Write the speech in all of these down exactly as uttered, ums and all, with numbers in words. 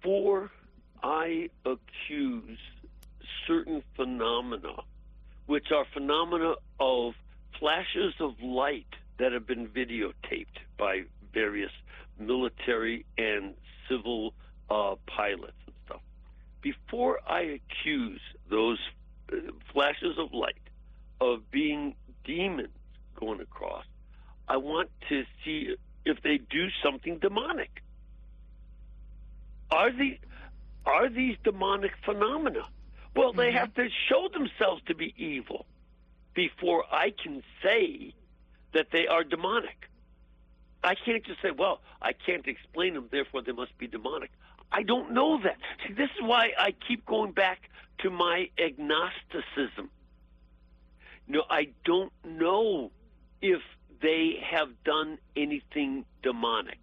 before I accuse certain phenomena, which are phenomena of flashes of light that have been videotaped by various military and civil uh, pilots and stuff, before I accuse those uh, flashes of light of being demons going across, I want to see if they do something demonic. Are the are these demonic phenomena? Well, they Mm-hmm. have to show themselves to be evil before I can say that they are demonic. I can't just say, well, I can't explain them, therefore they must be demonic. I don't know that. See, this is why I keep going back to my agnosticism. You know, I don't know if they have done anything demonic.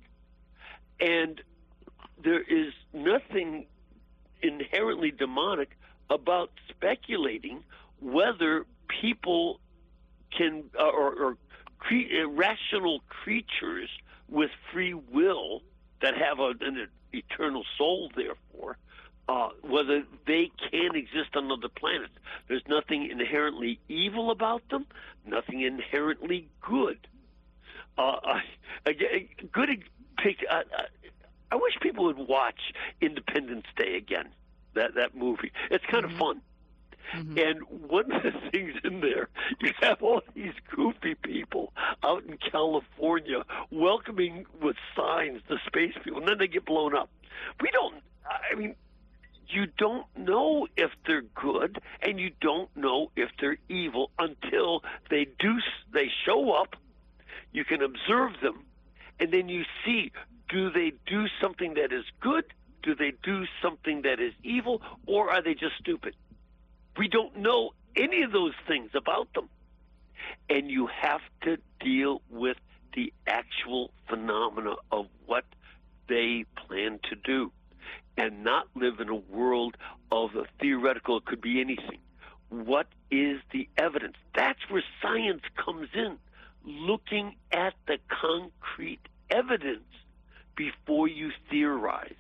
And there is nothing inherently demonic about speculating whether people can, uh, or, or cre- irrational creatures with free will that have a, an eternal soul, therefore, uh, whether they can exist on other planets. There's nothing inherently evil about them, nothing inherently good. Uh, I, a, a good pic. Uh, uh, I wish people would watch Independence Day again. That that movie. It's kind Mm-hmm. of fun. Mm-hmm. And one of the things in there, you have all these goofy people out in California welcoming with signs the space people, and then they get blown up. We don't. I mean, you don't know if they're good, and you don't know if they're evil until they do. They show up. You can observe them, and then you see, do they do something that is good? Do they do something that is evil? Or are they just stupid? We don't know any of those things about them. And you have to deal with the actual phenomena of what they plan to do and not live in a world of a theoretical, it could be anything. What is the evidence? That's where science comes in, looking at the concrete evidence before you theorize.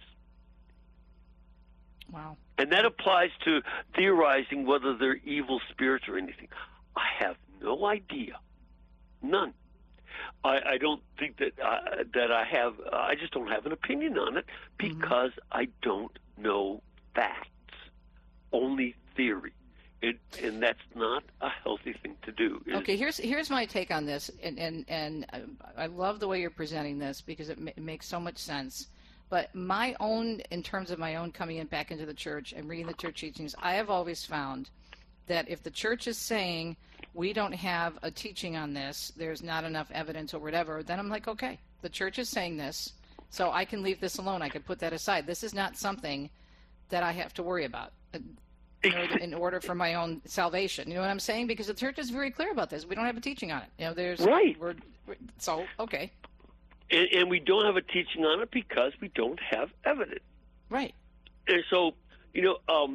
Wow. And that applies to theorizing whether they're evil spirits or anything. I have no idea. None. I, I don't think that uh, that I have, uh, I just don't have an opinion on it because mm-hmm. I don't know facts, only theory. It, and that's not a healthy thing to do. It okay, here's here's my take on this, and and, and I love the way you're presenting this because it, ma- it makes so much sense. But my own, in terms of my own coming in back into the church and reading the church teachings, I have always found that if the church is saying we don't have a teaching on this, there's not enough evidence or whatever, then I'm like, okay, the church is saying this, so I can leave this alone. I can put that aside. This is not something that I have to worry about in order, in order for my own salvation. You know what I'm saying? Because the church is very clear about this. We don't have a teaching on it. You know, there's right. We're, we're, so okay. And, and we don't have a teaching on it because we don't have evidence. Right. And so, you know, um,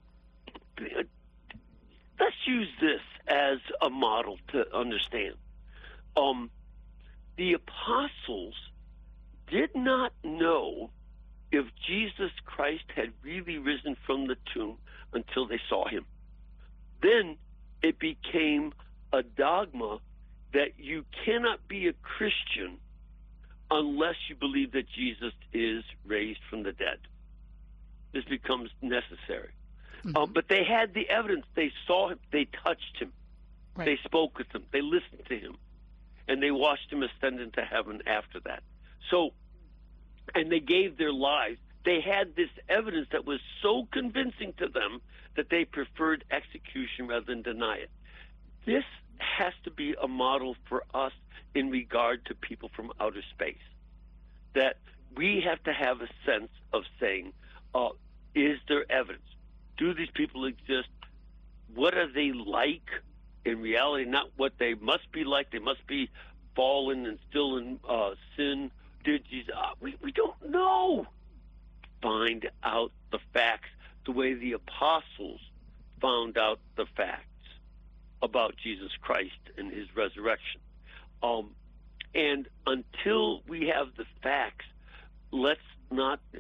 let's use this as a model to understand. Um, the apostles did not know if Jesus Christ had really risen from the tomb until they saw him. Then it became a dogma that you cannot be a Christian unless you believe that Jesus is raised from the dead. This becomes necessary. Mm-hmm. Um, but they had the evidence. They saw him. They touched him. Right. They spoke with him. They listened to him. And they watched him ascend into heaven after that. So, and they gave their lives. They had this evidence that was so convincing to them that they preferred execution rather than deny it. This has to be a model for us in regard to people from outer space, that we have to have a sense of saying, uh, is there evidence? Do these people exist? What are they like in reality? Not what they must be like. They must be fallen and still in uh, sin. Did Jesus? Uh, we, we don't know. Find out the facts the way the apostles found out the facts about Jesus Christ and his resurrection. Um, and until we have the facts, let's not,